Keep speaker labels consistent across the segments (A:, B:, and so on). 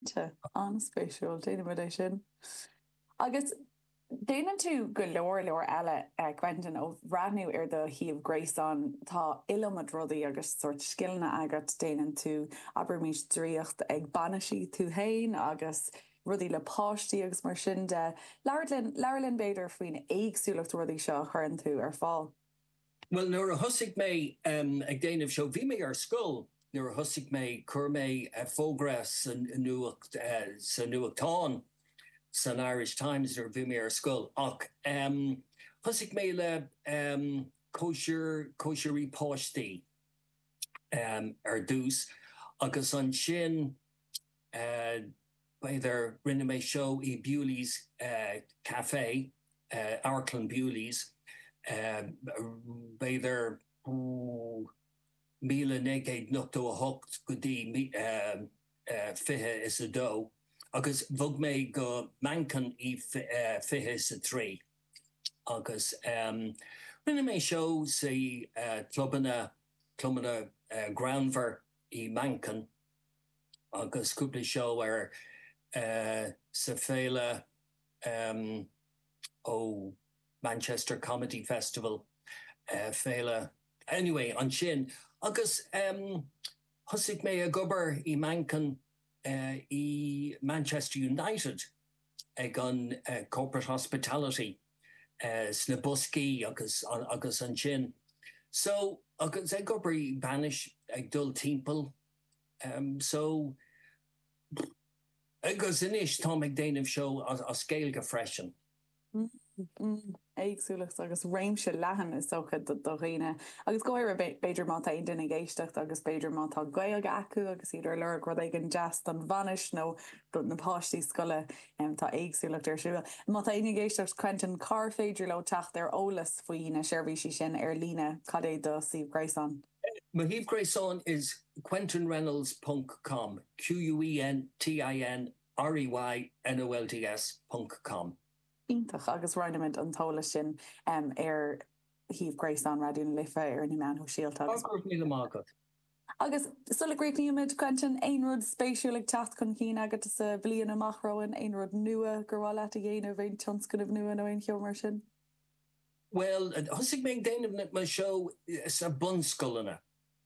A: Anspéisiúil déanamid sin. Agus déanaan tú go leor eile Quentin ó bhreathnú ar do Híomh Gréasán tá ilimid rudaí agus sort sciilne agat déanaan tú aber mís dríocht ag bannaí tú hain agus rudí le páistí agus mar sin de leirlinn beidir faoin éagsúlacht rudaí seo chuann tú ar fáil.
B: Well, nuair a thosaigh mé ag déanamh seo bhí mé ar scoil, nuair a thosaigh mé chur mé fógra san nuachtáin san Irish Times ar bhí mé ar scoil ach thosaigh mé le cóisirí páistí ar dús agus an sin beidir rinne mé seo I Bewley's Café, Arkland Bewley's, beidir 1998 go dtí 22 agus bhog mé go mancan I 23 agus rinne mé seo sa clubbanna Granver I mancan agus cúpla seo ar sa féile ó Manchester Comedy Festival féile. Anyway, an sin. Agus thosaigh mé a gobar I mancan I Manchester United ag an corporate hospitality sna buscí agus an sin. So, agus ag gobar I banish ag dul timpeall. So, agus inis tá ag déanamh seo a scéil go freisin.
A: Éagsúlacht agus réimse lehan is socha do riine. Agus goir beidir má tá duine géistecht agus beidir má tá gailge acu agus idir le rud ag an jazz an vanis nó na páistí scoile tá éagsúlacht ar siúil. Má tá ina géistecht Quentin car féidir le techt ar ólas faoin na seirbhísí sin ar líne cad é do Híomh Gréasán.
B: My Híomh Gréasán is quentinreynolds.com, QUENTINREYNOLDS.com.
A: Ítach agus roiinimiid an tóla sin ar Híomh Gréasán radioúna lifa ar na meán ó síalta. Agus sulla gréicníimiid Quentin ein rud spéisiúla techt chun cín agat sa bblion amachróin ein rud nua gur bhfuil leat a dhéanamh ein tionscanmh nua nó ein cheomar sin?
B: Well, thosaigh mé déanamh na seo sa bunscoilena.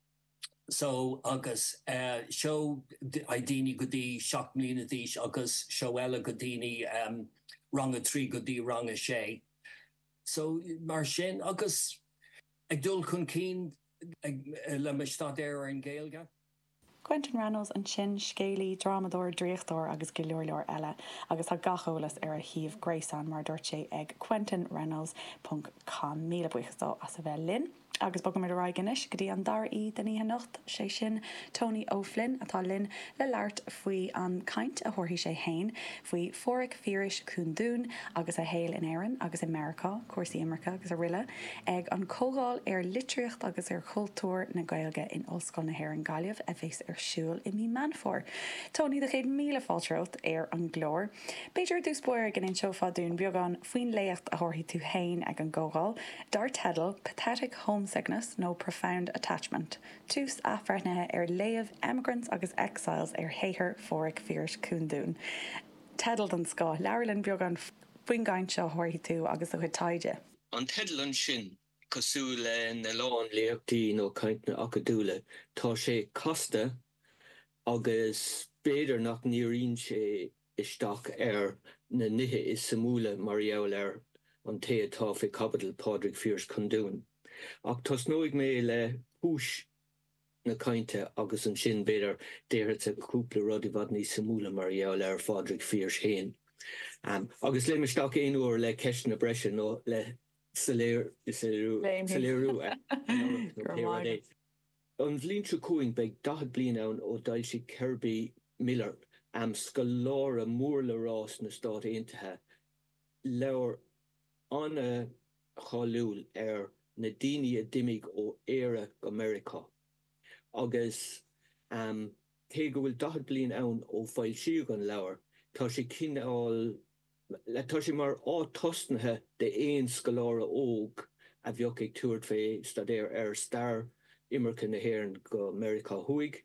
B: So agus seo daoine go dtí 7 mbliana d'aois agus seo eile go daoine ranga 3 go dtí ranga 6. So mar sin agus ag dul chun cín le mistad ar an Gaeilge.
A: Quentin Reynolds an sin scéalaí dramadóir dríochttóir agus go leor eile agus tá gacholalas ar a Híomh Gréasán mar dúirt sé ag quentinreynolds.com míle buchastá as a bheith linn. Agus bogam ar raigenis go dtí an dar í den ihe nocht sé sin Tony O'Flynn atá linn le leart faoi an caint a thuirthaí sé hain faoi fóric fíris cúndún agus a héil in éireann agus America, cuasaí America agus a riile ag an cógáil ar litríocht agus ar chultúr na Gaeilge in Ollscoil na hÉireann Gaillimh a bhés ar siúil I mí Manfor. Tony de chéad míle fáilteocht ar an glór. Beidir dús buir gan in seofaún beagán faoin léocht a thuirthaí tú hain ag an cógáil, dar tedal pathetic homesickness no profound attachment. Tús afreitnethe ar léamh emigrants agus exiles ar héithir fóric fíris cúndún. Tedal an scá leirlinn beagán faoin gaint seo thuirthaí tú agus a chud taide.
C: An tedal an sin cosú le na lán léachtaí nó caint na acadúla tá sé costa agus beidir nach níoríonn sé isteach ar na nithe is samúla mar gheall ar an té atá fé capital Pádraig Fíris Cúndún. Ach tos nóig mé le hús na cainte agus an sin beidir déireadh a cúpla rud I bhfad ní samúla mar gheall ar Pádraig Fíris hain. Agus le isteach aon uair le ceist na breise nó le saléirú. An bhlíonn trú cúing beag 10 bliain ann ó dail sí Kirby Miller scolára mór le rás na Stát Aontaithe leabhar anna chailúil ar na daoine a d'imigh ó éire America. Agus té go bhfuil 10 bliain ann ó fáil siú an leabhar, tá sé cineál tá sé mar átosnathe de éon scolára óg a bheadh ag túirt fé stadéir ar star Imirce na hÉireann go America thuig.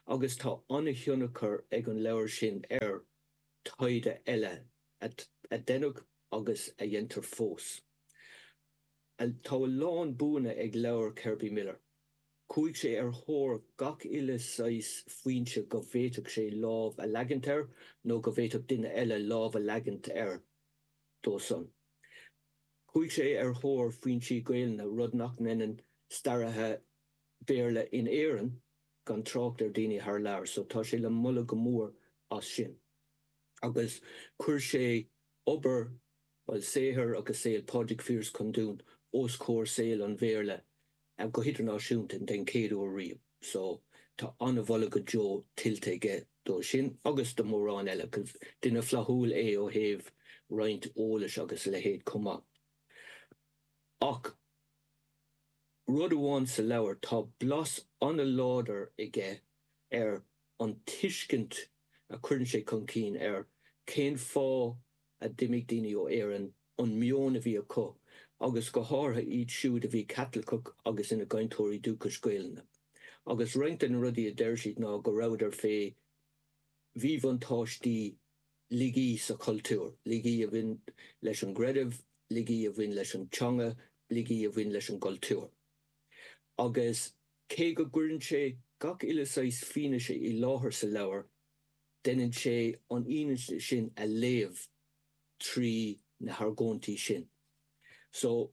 C: agus tá anna thionnachar ag an leabhar sin taide eile a denug agus a dhéantar fós. Tá lán búna ag leabhar Kirby Miller. Cúig sé thóir gach ile sais faoinse go bhféiteach sé lámh a leagant nó go bhféiteach duine eile lámh a leagant dósan. Cúig sé thóir faoinse Gaelna rud nach nennen starathe béarla in éireann gan trácht daoine thar leabhar, so tá sé le mulla go mór as sin. Agus chuir sé obair séithir agus saoil Pádraig Fears chun dún os cóir saoil an bhéarla a go hidirnáisiúnta den céadú riamh. So tá anna bhla go Joe tilteige dó sin agus do mórrán eile, cos duine flathúil ó thaobh roint ólas agus le héad cumá. Ach rud amháin sa leabhar tá blas anna láidir ige an tuiscint a chuireann sé chun cín cén fá a d'imigh daoine ó éireann an mion a bhí acu, agus go háirithe iad siúd a bhí Catholic agus ina gcainteoirí dúchas Gaelna. Agus roinnt an rudí a deir siad ná go rabhadar fé bhíbhantáistí ligaí sa cultúr, ligaí a bhíonn leis an greideamh, ligaí a bhíonn leis an teanga, ligaí a bhíonn leis an cultúr. Agus cé go gcuireann sé gach ile sais fine sé i láthair sa leabhar, denann sé an aonaid sin a léamh trí na hargóntí sin. So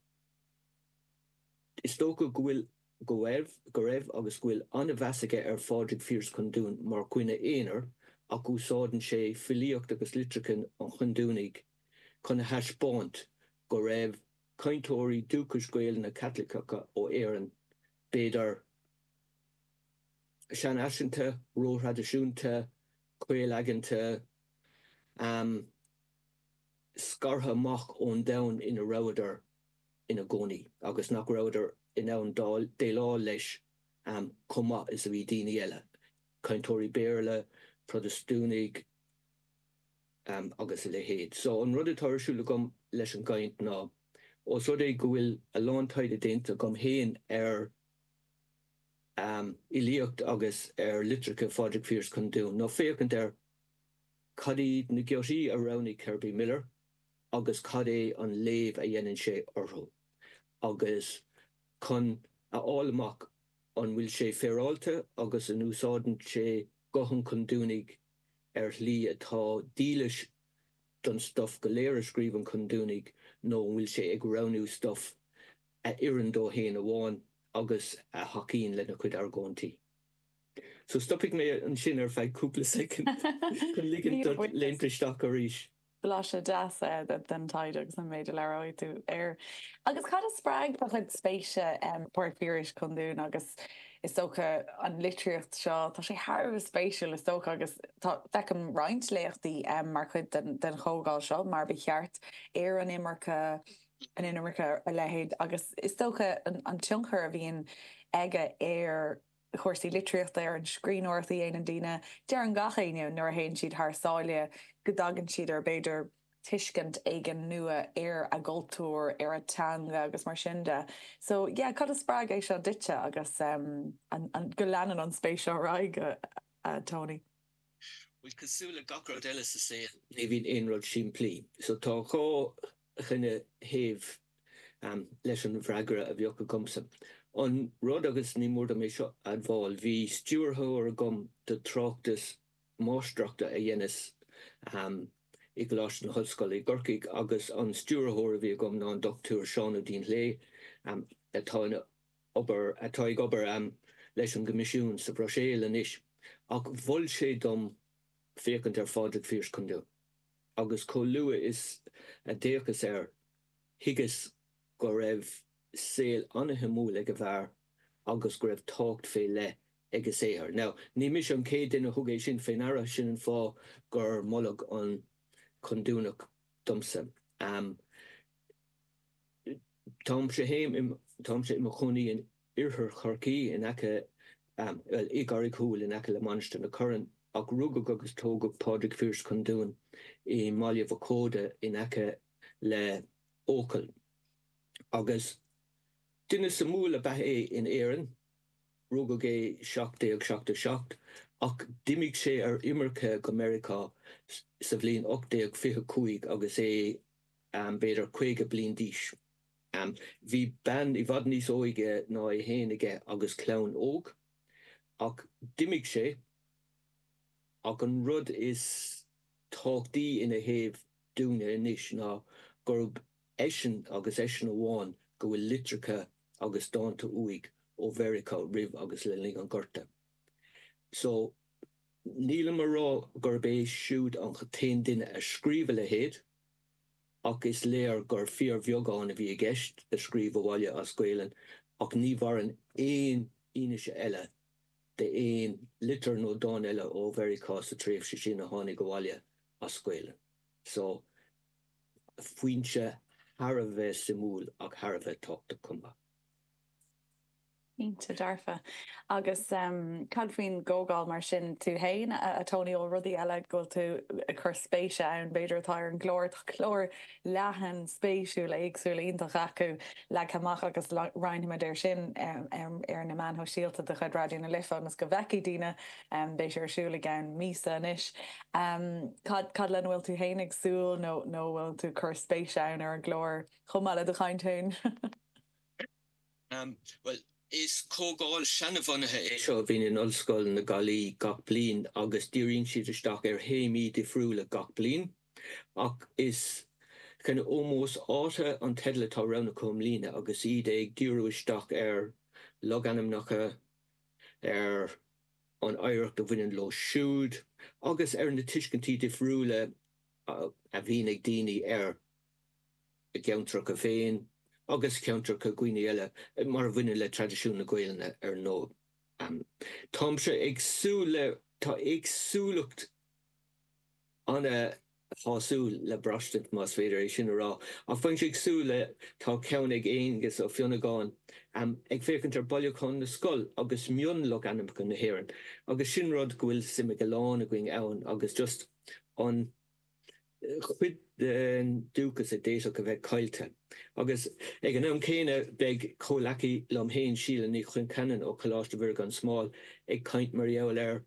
C: is tóca go raibh agus bhfuil anna bheasaige Pádraig Fears chun dún mar cuine éonar ach úsáideann sé filíocht agus litricin an chun dúnaigh chun a theispáint go raibh cainteoirí dúchas Gaelna Catholicacha ó éireann b'fhéidir sean aisinta, róthraidisiúnta, caol aiganta, scartha amach ón domhan ina rabhadar ina gcónaí, agus nach rabhadar in ann déilá leis cumá is a bhí daoine eile. Cainteoirí béarla, protestúnaigh agus le héad. So an rud atá siúla gom leis an gcaint ná os rud é go bhfuil a lántaide dénta gom héin ilíocht agus litricha Pádraig Fears chun dún. Nó féachant cad iad na gceosaí a roghnaigh Kirby Miller agus cad é an léamh a dhéanann sé orthu. Agus chun a álamach an bhfuil sé féráilte agus an úsáideann sé gothan chun dúnaigh lí atá dílis don stuff go léir a scríban chun dúnaigh nó bhfuil sé ag roghniú stuff a iarrainn dó héana amháin agus a hacíonn lena chuid argóntí. So stoppig mé an sin feadh cúpla second chun ligean léontristeach a rís.
A: Bla sé deas den taide agus an méidir leráid tú agus cad a sppraig ba chud spéise Pádraig Fears chun dún agus is socha an litríocht seo tá sé thar spéisiúil is socha agus fecham roint léochtaí mar chud den chógáil seo mar ba cheart an imarcha a lehéad agus is socha an tionchar a bhíon aige chuirsaí litríocht an scríóirtaí an daine dear an gachéine nuair héonn siad th sáile go dagann siad ar beidir tuiscint éigen nua a gultúr a teanga agus mar sinnde. So cad a sppraig é seo duite agus an go leanan an spéisio ráige Tony.
C: Bhfuil cosúla gacrad eile sa sé ní bhíon aonrad simplí. So tá chunne thaobh leis an bhreagra a bheocha gomsa. An rud agus ní mór mé seo adháil hí stúrthóir gom de tráchtas máistreachta a dhéanas i gláis na hoscoil i Gorcaigh agus an stúrthóir a bhí gom ná an Dr. Seán O'Dean Lé atá ag obair leis an gomisiún sa Bráisiúil anois ach bhfuil sé dom féachant Pádraig Fears chun dún. Agus có lua is a déachas higas go raibh saoil anathe múla ag a bhar agus go raibh tácht fé le ag a séthar. Now, ní mis an céad duine thugéis sin féin ara sin an fá gur mollag an chun dúnach domsa. Tám sé imime chunaí in iarthar Chorcaí in aice i Garrigh Húil in aice le Manston na Curran ach rúgach agus tógach Pádraig Fears chun dún i Mália Vocóda in aice le Ócail. Agus duine sa múl a bheith in éireann, rúgach é 17 ag 17 ach dimig sé imirce go America sa bhliain 1825 agus beidir 5 bliain díos. Bhí ban I bhfad níos óige ná I héanaige agus clán óg, ach dimig sé ach an rud is táchtaí ina héamh dúna inis ná gurb eisian agus eisian amháin go bhfuil litricha agus dáanta uig ó Verica ribh agus le ling an gorta. So, níl mar rá gurb é siúd an chatéin duine a scríomh le héad, ach is léir gur fíor bheagán a bhí a gceist a scríomh bháile a scoileann, ach ní bharan éon ionise eile de éon litir nó dán eile ó Verica sa tréimh sé sin a tháinig go bháile a scoileann. So, faoinse thar a bheith simúl ach thar a bheith táachta cumba.
A: Ínta darfa. Agus cad faoin gógáil mar sin tú hain a Tony ó rudí eile go tú a chur spéise ann beidir tá an chlór lehan spéisiú le agsúla ítach acu le chamach agus reinimidir sin ar na man ho síalta de chud radioúna lifa agus go bheici dína béisiir siúla gan mísa inis. Cad len bhfuil tú hain agsúil nó bhfuil tú chur spéise ann ar an glór chumáile do chaintún?
C: Well, is cógáil sena bhanathe é seo bhín in ollscoil na Gailí gach bliain agus díríonn siad isteach ar héimí difriúla gach bliain, ach is kind of ómós áta an tedla tá rana com lína agus iad ag díú isteach ar loganimnacha ar an éireacht do bhaineann lo siúd agus ar na tuiscintí difriúla a bhín ag daoine ar a geantrach a féin agus ceantar go gcuoine eile mar bhuiine le tradiisiúna Gaeilge ar nó. Tá sé tá agsúlacht anna háúil le brastant más féidir sin rá. A fain sé agsúla tá ceann ag éongus ó fionnagáin ag fécinn ar bailachán na scoil agus mion le anam go na hhéireann. Agus sin rud go bhfuil simime go lán a going ann agus just an chuid den dúchas a dééisach go bheith caiilte. Agus ag an am céine beag cholaci lom héin sílan í chun canan ó choláiste bhir an smáil ag caint mar eol ar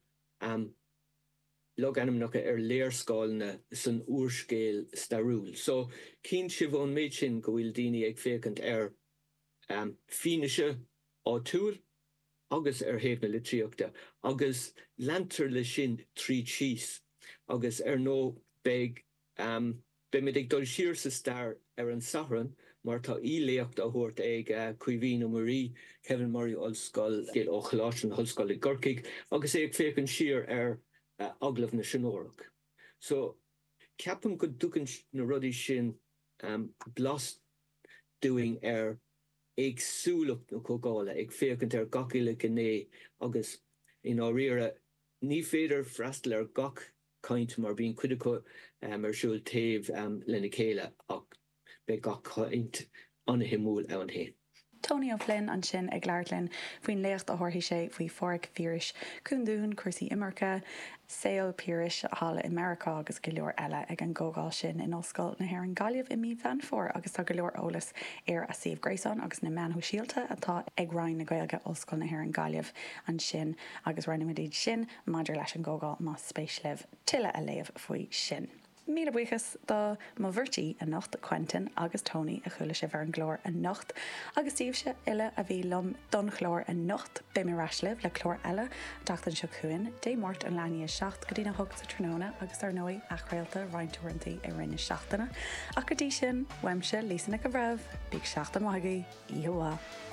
C: log animnacha ar léirscáilna san úrscéil starúil. So cín si bhón méid sin go bhfuil daoine ag fécant ar fineise á túil agus ar héimna le tríochta agus leantar le sin trí síos agus ar nó beag be mid ag dul siar sa star ar an sathran mar tá íléocht a thuirt ag Cuimhín ó Marí Kevin Murray ollscoil géal ó choláiste ollscoil i Gorcaig agus é ag fécinn siar ar aglah na sinórach. So ceapan go dúcann na rudaí sin blas doing ar agsúlacht na cógála ag fécinn ar gaciile gné agus in áíire ní féidir freastal ar gach caint mar bíon cuideacha mar siúil taobh lena chéile ach be gach caint anna himúil ann héin.
A: Tony O'Flynn an sin ag leirlinn faoin léocht a thuirthaí sé faoi forc fíris cúndún cuasaí imirce, saol píris a hála America agus go leor eile ag an gógáil sin in ollscoil na hÉireann Gaillimh i mí Bheanfór agus tá go leor eolas ar a Saomh Gréasáin agus na meanthú síalta atá ag rainn na Gaeilge ollscoil na hÉireann Gaillimh an sin agus ranimiid sin maidir leis an gógáil má spéislibh tuile a léamh faoi sin. Míle buchas dá má bhirtí a nocht Quentin agus Tony a chuile sé bhar an glór a nocht agus tíobse ile a bhí lom don chlór a nocht be mé raislibh le chlór eile tachtan seo chuin dé mórt an leine 7 go dtína thug sa tróna agus ar nói a chréalta reinintúirtaí i rinne seachtainna a go dtí sin weimse lísanna go bhreh bíag 7 maigí ihuaá.